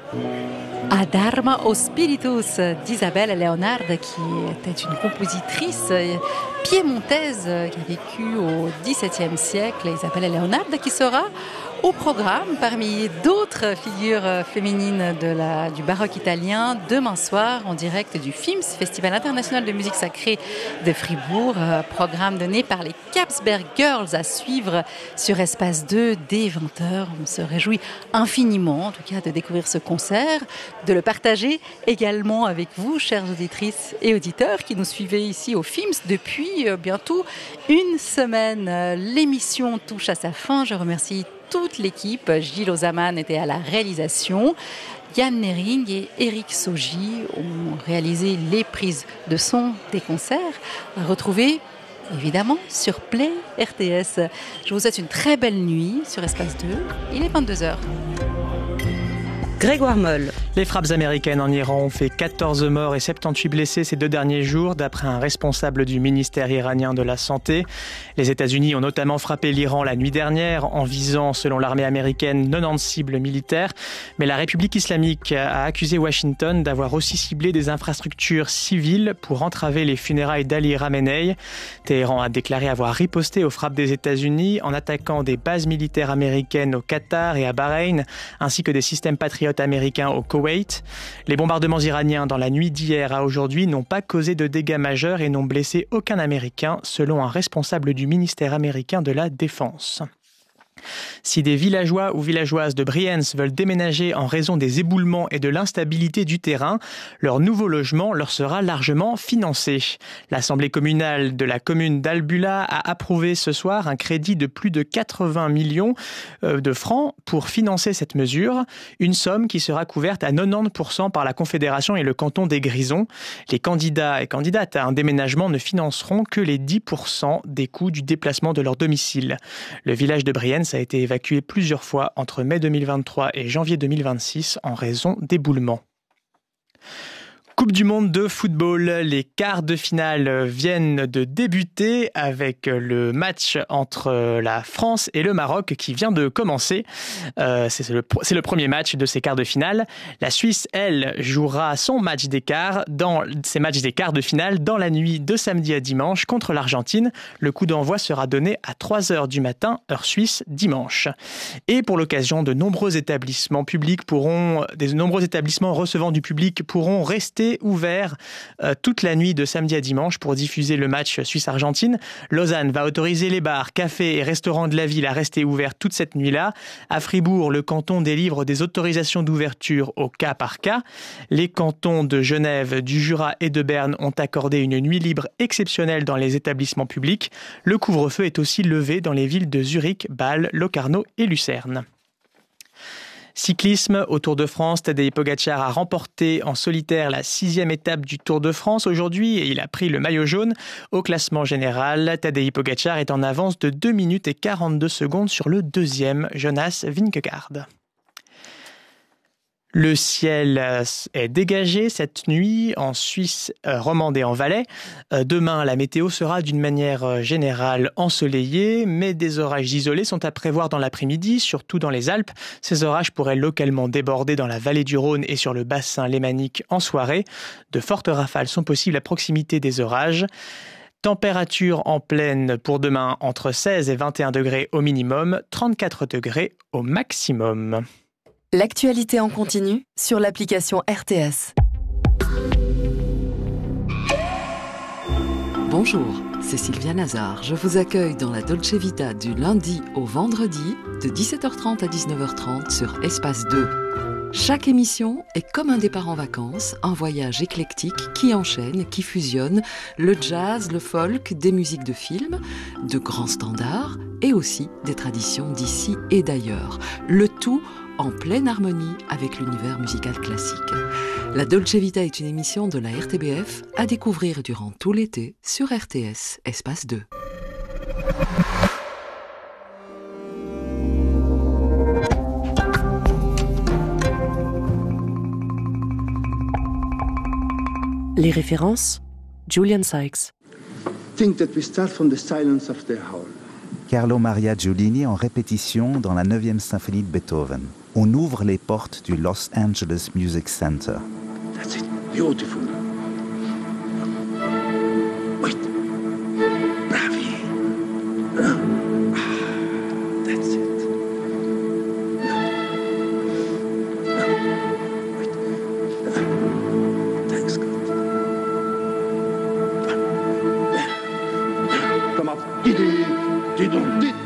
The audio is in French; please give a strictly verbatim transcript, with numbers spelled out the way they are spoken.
Ad arma spiritus d'Isabelle Leonard, qui était une compositrice piémontaise qui a vécu au dix-septième siècle. Isabelle Leonard qui sera au programme parmi d'autres figures féminines de la, du baroque italien demain soir en direct du F I M S, Festival international de musique sacrée de Fribourg, programme donné par les Capsberg Girls à suivre sur Espace deux dès vingt heures. On se réjouit infiniment en tout cas de découvrir ce concert, de le partager également avec vous, chères auditrices et auditeurs qui nous suivez ici au F I M S depuis bientôt une semaine. L'émission touche à sa fin. Je remercie toute l'équipe. Gilles Ozaman était à la réalisation. Yann Nering et Eric Sogi ont réalisé les prises de son des concerts. À retrouver évidemment sur Play R T S. Je vous souhaite une très belle nuit sur Espace deux. Il est vingt-deux heures. Grégoire Moll. Les frappes américaines en Iran ont fait quatorze morts et soixante-dix-huit blessés ces deux derniers jours, d'après un responsable du ministère iranien de la Santé. Les États-Unis ont notamment frappé l'Iran la nuit dernière en visant, selon l'armée américaine, quatre-vingt-dix cibles militaires. Mais la République islamique a accusé Washington d'avoir aussi ciblé des infrastructures civiles pour entraver les funérailles d'Ali Khamenei. Téhéran a déclaré avoir riposté aux frappes des États-Unis en attaquant des bases militaires américaines au Qatar et à Bahreïn, ainsi que des systèmes patriotes américains au Koweït. Les bombardements iraniens dans la nuit d'hier à aujourd'hui n'ont pas causé de dégâts majeurs et n'ont blessé aucun Américain, selon un responsable du ministère américain de la Défense. Si des villageois ou villageoises de Brienz veulent déménager en raison des éboulements et de l'instabilité du terrain, leur nouveau logement leur sera largement financé. L'Assemblée communale de la commune d'Albula a approuvé ce soir un crédit de plus de quatre-vingts millions de francs pour financer cette mesure, une somme qui sera couverte à quatre-vingt-dix pour cent par la Confédération et le canton des Grisons. Les candidats et candidates à un déménagement ne financeront que les dix pour cent des coûts du déplacement de leur domicile. Le village de Brienz a été évacué plusieurs fois entre mai deux mille vingt-trois et janvier deux mille vingt-six en raison d'éboulements. Coupe du monde de football, les quarts de finale viennent de débuter avec le match entre la France et le Maroc qui vient de commencer. Euh, c'est, le, c'est le premier match de ces quarts de finale. La Suisse, elle, jouera son match des quarts dans ses matchs des quarts de finale dans la nuit de samedi à dimanche contre l'Argentine. Le coup d'envoi sera donné à trois heures du matin, heure suisse, dimanche. Et pour l'occasion, de nombreux établissements publics pourront, des nombreux établissements recevant du public pourront rester ouvert euh, toute la nuit de samedi à dimanche pour diffuser le match Suisse-Argentine. Lausanne va autoriser les bars, cafés et restaurants de la ville à rester ouverts toute cette nuit-là. À Fribourg, le canton délivre des autorisations d'ouverture au cas par cas. Les cantons de Genève, du Jura et de Berne ont accordé une nuit libre exceptionnelle dans les établissements publics. Le couvre-feu est aussi levé dans les villes de Zurich, Bâle, Locarno et Lucerne. Cyclisme au Tour de France, Tadej Pogačar a remporté en solitaire la sixième étape du Tour de France aujourd'hui et il a pris le maillot jaune. Au classement général, Tadej Pogačar est en avance de deux minutes et quarante-deux secondes sur le deuxième, Jonas Vingegaard. Le ciel est dégagé cette nuit en Suisse romande et en Valais. Demain, la météo sera d'une manière générale ensoleillée, mais des orages isolés sont à prévoir dans l'après-midi, surtout dans les Alpes. Ces orages pourraient localement déborder dans la vallée du Rhône et sur le bassin lémanique en soirée. De fortes rafales sont possibles à proximité des orages. Température en pleine pour demain entre seize et vingt et un degrés au minimum, trente-quatre degrés au maximum. L'actualité en continu sur l'application R T S. Bonjour, c'est Sylvia Nazar. Je vous accueille dans la Dolce Vita du lundi au vendredi de dix-sept heures trente à dix-neuf heures trente sur Espace deux. Chaque émission est comme un départ en vacances, un voyage éclectique qui enchaîne, qui fusionne le jazz, le folk, des musiques de films, de grands standards et aussi des traditions d'ici et d'ailleurs. Le tout en pleine harmonie avec l'univers musical classique. La Dolce Vita est une émission de la R T B F à découvrir durant tout l'été sur R T S Espace deux. Les références, Julian Sykes. Think that we start from the silence of the howl. Carlo Maria Giulini en répétition dans la neuvième symphonie de Beethoven. on ouvre les portes du Los Angeles Music Center. That's it. Beautiful. Wait. Bravi. That's it. Wait. Thanks, God. Come up. Dis, dis donc, dis